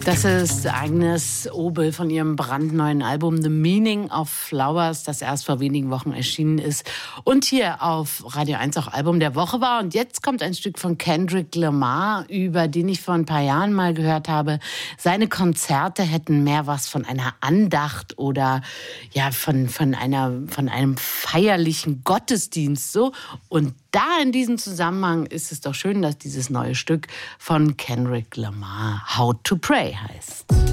Das ist Agnes Obel von ihrem brandneuen Album The Meaning of Flowers, das erst vor wenigen Wochen erschienen ist und hier auf Radio 1 auch Album der Woche war. Und jetzt kommt ein Stück von Kendrick Lamar, über den ich vor ein paar Jahren mal gehört habe. Seine Konzerte hätten mehr was von einer Andacht oder ja von einem feierlichen Gottesdienst so. Und da in diesem Zusammenhang ist es doch schön, dass dieses neue Stück von Kendrick Lamar How to Pray heißt.